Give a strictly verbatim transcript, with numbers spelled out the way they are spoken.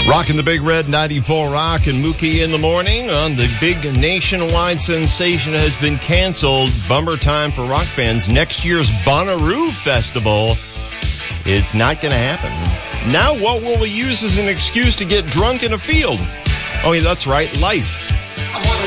Rocking the Big Red ninety-four Rock and Mookie in the morning on the big nationwide sensation has been canceled. Bummer time for rock fans. Next year's Bonnaroo Festival is not going to happen. Now what will we use as an excuse to get drunk in a field? Oh, yeah, that's right, life.